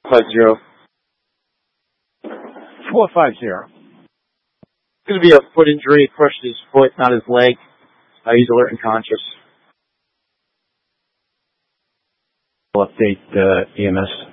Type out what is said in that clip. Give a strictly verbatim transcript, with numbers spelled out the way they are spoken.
five zero. four five zero. It's going to be a foot injury. He crushed his foot, not his leg. Uh, he's alert and conscious. We'll update uh, E M S.